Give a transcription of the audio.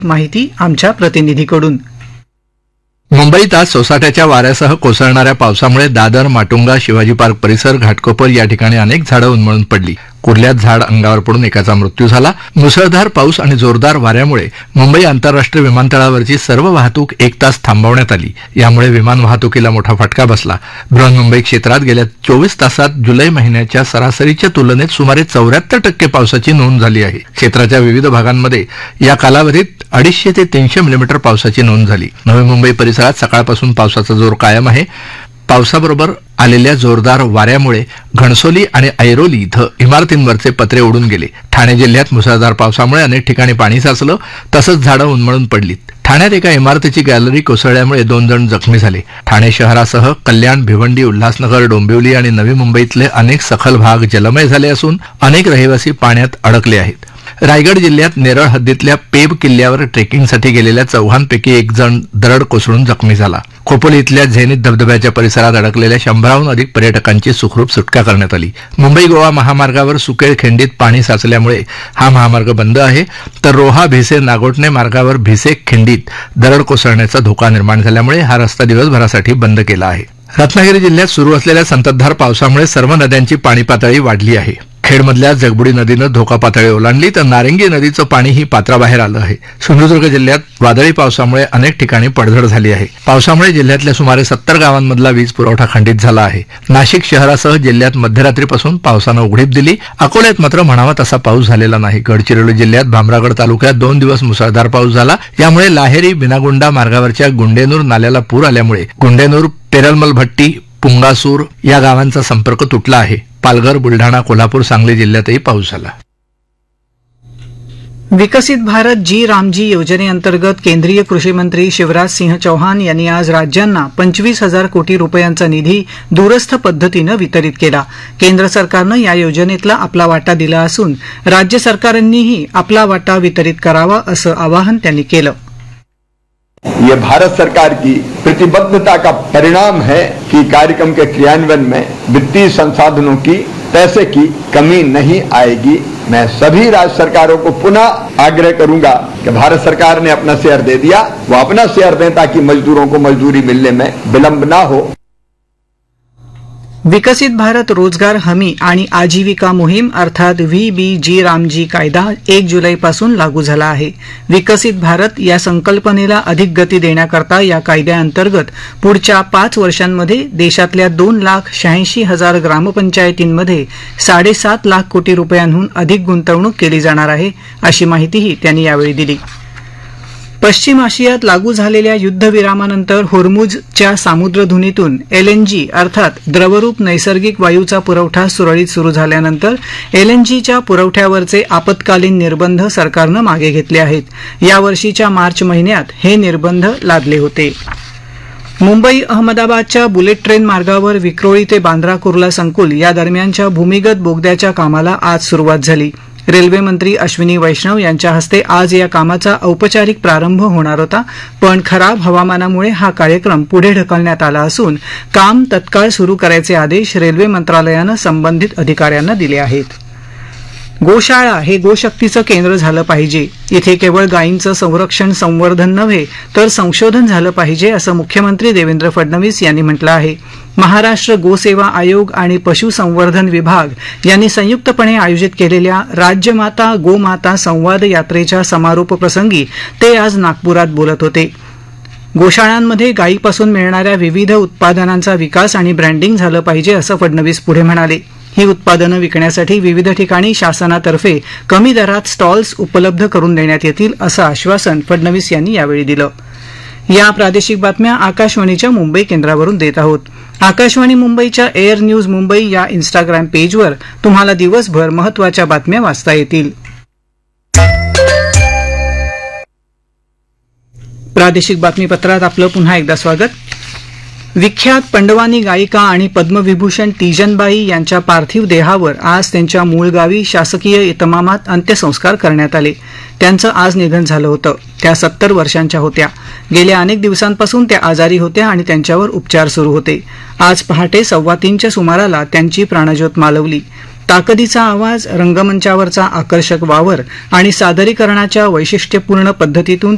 माहिती आमच्या प्रतिनिधीकडून. मुंबईत आज सोसाट्याच्या वाऱ्यासह कोसळणाऱ्या पावसामुळे दादर, माटुंगा, शिवाजी पार्क परिसर, घाटकोपर या ठिकाणी अनेक झाडं उन्मळून पडली. कुर्ल्यात झाड अंगावर पडून एकाचा मृत्यू झाला. मुसळधार पाऊस आणि जोरदार वाऱ्यामुळे मुंबई आंतरराष्ट्रीय विमानतळावरची सर्व वाहतूक 1 तास थांबवण्यात आली. यामुळे विमान वाहतुकीला मोठा फटका बसला. बृहन्मुंबई क्षेत्रात गेल्या 24 तासात जुलै महिन्याच्या सरासरीच्या तुलनेत सुमारे 74% पावसाची नोंद झाली आहे. क्षेत्राच्या विविध भागांमध्ये या कालावधीत 250 ते 300 मिलीमीटर पावसाची नोंद झाली. नवी मुंबई परिसरात सकाळपासून पावसाचा जोर कायम आहे. पावसाबरोबर आलेल्या जोरदार वाऱ्यामुळे घणसोली आणि ऐरोली इथं इमारतींवरचे पत्रे उडून गेले. ठाणे जिल्ह्यात मुसळधार पावसामुळे अनेक ठिकाणी पाणी साचलं, तसंच झाडं उन्मळून पडलीत. ठाण्यात एका इमारतीची गॅलरी कोसळल्यामुळे 2 जण जखमी झाले. ठाणे शहरासह कल्याण, भिवंडी, उल्हासनगर, डोंबिवली आणि नवी मुंबईतले अनेक सखल भाग जलमय झाले असून अनेक रहिवासी पाण्यात अडकले आहेत. रायगड जिल्ह्यात नेरळ हद्दीतल्या पेब किल्ल्यावर ट्रेकिंगसाठी गेलेल्या 4 एक जण दरड कोसळून जखमी झाला. खोपोली इथल्या झेनित धबधब्याच्या परिसरात अडकलेल्या 100हून अधिक पर्यटकांची सुखरूप सुटका करण्यात आली. मुंबई गोवा महामार्गावर सुकेळ खिंडीत पाणी साचल्यामुळे हा महामार्ग बंद आहे, तर रोहा भिसे नागोठणे मार्गावर भिसे खिंडीत दरड कोसळण्याचा धोका निर्माण झाल्यामुळे हा रस्ता दिवसभरासाठी बंद केला आहे. रत्नागिरी जिल्ह्यात सुरू असलेल्या संततधार पावसामुळे सर्व नद्यांची पाणी पातळी वाढली आहे. खेडमधल्या जगबुडी नदीनं धोका पातळी ओलांडली, तर नारंगी नदीचं पाणीही पात्राबाहेर आलं आहे. सिंधुदुर्ग जिल्ह्यात वादळी पावसामुळे अनेक ठिकाणी पडझड झाली आहे. पावसामुळे जिल्ह्यातल्या सुमारे 70 गावांमधला वीज पुरवठा खंडित झाला आहे. नाशिक शहरासह जिल्ह्यात मध्यरात्रीपासून पावसानं उघडीप दिली. अकोल्यात मात्र म्हणावा तसा पाऊस झालेला नाही. गडचिरोली जिल्ह्यात भामरागड तालुक्यात 2 दिवस मुसळधार पाऊस झाला. यामुळे लाहेरी बिनागुंडा मार्गावरच्या गुंडेनूर नाल्याला पूर आल्यामुळे गुंडेनूर, पेरलमलभट्टी, पुंगासूर या गावांचा संपर्क तुटला आहे. पालघर, बुलढाणा, कोल्हापूर, सांगली जिल्ह्यातही पाऊस झाला. विकसित भारत जी रामजी योजनेअंतर्गत केंद्रीय कृषी मंत्री शिवराज सिंह चौहान यांनी आज राज्यांना 25,000 कोटी रुपयांचा निधी दूरस्थ पद्धतीनं वितरित केला. केंद्र सरकारनं या योजनेतला आपला वाटा दिला असून राज्य सरकारांनीही आपला वाटा वितरित करावा असं आवाहन त्यांनी केलं. ये भारत सरकार की प्रतिबद्धता का परिणाम है कि कार्यक्रम के क्रियान्वयन में वित्तीय संसाधनों की, पैसे की कमी नहीं आएगी. मैं सभी राज्य सरकारों को पुनः आग्रह करूंगा कि भारत सरकार ने अपना शेयर दे दिया, वो अपना शेयर दें ताकि मजदूरों को मजदूरी मिलने में विलंब ना हो. विकसित भारत रोजगार हमी आणि आजीविका मोहीम अर्थात VBG रामजी कायदा 1 जुलैपासून लागू झाला आहे. विकसित भारत या संकल्पनेला अधिक गती देण्याकरता या कायद्याअंतर्गत पुढच्या 5 वर्षांमध्ये देशातल्या 2,86,000 ग्रामपंचायतींमध्ये 7.5 लाख कोटी रुपयांहून अधिक गुंतवणूक केली जाणार आहे, अशी माहितीही त्यांनी यावेळी दिली. पश्चिम आशियात लागू झालेल्या युद्धविरामानंतर होर्मुझच्या सामुद्रधुनीतून LNG अर्थात द्रवरूप नैसर्गिक वायूचा पुरवठा सुरळीत सुरू झाल्यानंतर LNGच्या पुरवठ्यावरचे आपत्कालीन निर्बंध सरकारनं मागे घेतले आहेत. यावर्षीच्या मार्च महिन्यात हे निर्बंध लादले होते. मुंबई अहमदाबादच्या बुलेट ट्रेन मार्गावर विक्रोळी ते बांद्रा कुर्ला संकुल या दरम्यानच्या भूमिगत बोगद्याच्या कामाला आज सुरुवात झाली. रेल्वे मंत्री अश्विनी वैष्णव यांच्या हस्ते आज या कामाचा औपचारिक प्रारंभ होणार होता, पण खराब हवामानामुळे हा कार्यक्रम पुढे ढकलण्यात आला असून काम तत्काळ सुरू करायचे आदेश रेल्वे मंत्रालयानं संबंधित अधिकाऱ्यांना दिले आहेत. गोशाळा हे गोशक्तीचं केंद्र झालं पाहिजे. इथे केवळ गायींचं संरक्षण संवर्धन नव्हे तर संशोधन झालं पाहिजे असं मुख्यमंत्री देवेंद्र फडणवीस यांनी म्हटलं आहे. महाराष्ट्र गोसेवा आयोग आणि पशुसंवर्धन विभाग यांनी संयुक्तपणे आयोजित केलेल्या राज्यमाता गोमाता संवाद यात्रेच्या समारोप प्रसंगी ते आज नागपुरात बोलत होते. गोशाळांमध्ये गायीपासून मिळणाऱ्या विविध उत्पादनांचा विकास आणि ब्रँडिंग झालं पाहिजे असं फडणवीस पुढे म्हणाले. ही उत्पादनं विकण्यासाठी विविध ठिकाणी शासनातर्फे कमी दरात स्टॉल्स उपलब्ध करून देण्यात येतील असं आश्वासन फडणवीस यांनी यावेळी दिलं. या प्रादेशिक बातम्या आकाशवाणीच्या मुंबई केंद्रावरून देत आहोत. आकाशवाणी मुंबईच्या एअर न्यूज मुंबई या इन्स्टाग्राम पेजवर तुम्हाला दिवसभर महत्त्वाच्या बातम्या वाचता येतील. प्रादेशिक बातमीपत्रात आपलं पुन्हा एकदा स्वागत. विख्यात पंडवानी गायिका आणि पद्मविभूषण तीजनबाई यांच्या पार्थिव देहावर आज त्यांच्या मूळ गावी शासकीय इतमामात अंत्यसंस्कार करण्यात आले. त्यांचं आज निधन झालं होतं. त्या 70 वर्षांच्या होत्या. गेल्या अनेक दिवसांपासून त्या आजारी होत्या आणि त्यांच्यावर उपचार सुरू होते. आज पहाटे 2:15च्या सुमाराला त्यांची प्राणज्योत मालवली. ताकदीचा आवाज, रंगमंचावरचा आकर्षक वावर आणि सादरीकरणाच्या वैशिष्ट्यपूर्ण पद्धतीतून